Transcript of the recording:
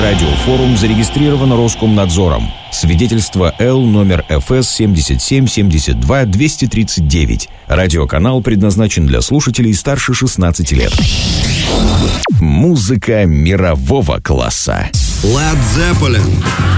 Радиофорум зарегистрирован Роскомнадзором. Свидетельство Л номер ФС 77-72-239. Радиоканал предназначен для слушателей старше 16 лет. Музыка мирового класса. Led Zeppelin.